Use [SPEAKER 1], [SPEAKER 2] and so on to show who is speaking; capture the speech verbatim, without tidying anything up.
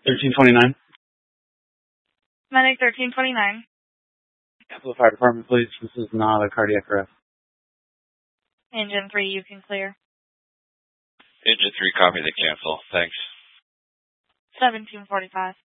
[SPEAKER 1] thirteen twenty-nine.
[SPEAKER 2] Medic thirteen twenty-nine.
[SPEAKER 1] Capitol Fire Department, please. This is not a cardiac arrest.
[SPEAKER 2] Engine three, you can clear.
[SPEAKER 3] Engine three, copy the cancel. Thanks.
[SPEAKER 2] seventeen forty-five.